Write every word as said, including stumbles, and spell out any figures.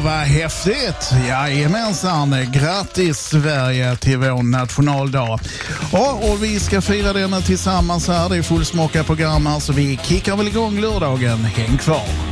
vad häftigt! Jajamensan, grattis Sverige till vår nationaldag. Ja, och vi ska fira denna tillsammans här. Det är fullsmaka program här, så vi kickar väl igång lördagen. Häng kvar!